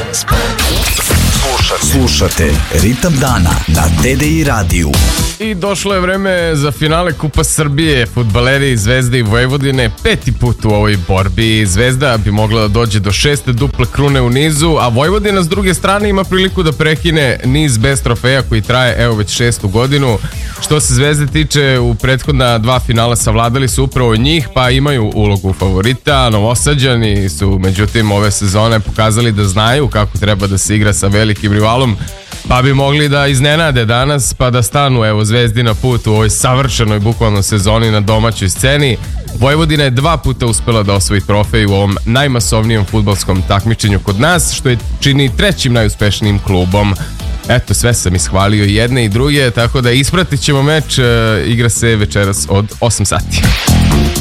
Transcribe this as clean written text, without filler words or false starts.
Slušate Ritam dana na TDI radiju. I došlo je vreme za finale Kupa Srbije. Fudbaleri Zvezde i Vojvodine peti put u ovoj borbi. Zvezda bi mogla da dođe do 6. duple krune u nizu, a Vojvodina s druge strane ima priliku da prekine niz bez trofeja koji traje evo već 6. godinu. Što se Zvezde tiče, u prethodna dva finala savladali su upravo njih, pa imaju ulogu favorita. Novosađani su međutim ove sezone pokazali da znaju kako treba da se igra sa velikim rivalom, pa bi mogli da iznenade danas pa da stanu evo Zvezdi na put u ovoj savršenoj bukvalno sezoni na domaćoj sceni. Vojvodina je 2 puta uspela da osvoji trofej u ovom najmasovnijem fudbalskom takmičenju kod nas, što je čini 3. najuspešnijim klubom. Eto, sve sam ishvalio i jedne i druge, tako da ispratit ćemo meč, igra se večeras od 8 sati.